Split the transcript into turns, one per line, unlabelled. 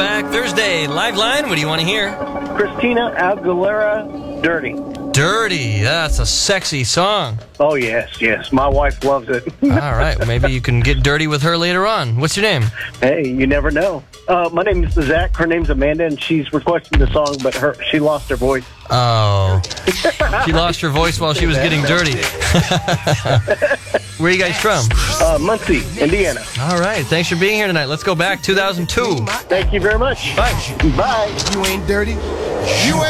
back Thursday. Live line, what do you want to hear?
Christina Aguilera, Dirty.
Dirty. That's a sexy song.
Oh, yes. My wife loves it.
All right. Well, maybe you can get dirty with her later on. What's your name?
Hey, you never know. My name is Zach. Her name's Amanda, and she's requesting the song, but she lost her voice.
Oh. She lost her voice while she was getting dirty. Where are you guys from?
Muncie, Indiana.
All right. Thanks for being here tonight. Let's go back 2002.
Thank you very much.
Bye.
Bye.
You ain't dirty. You ain't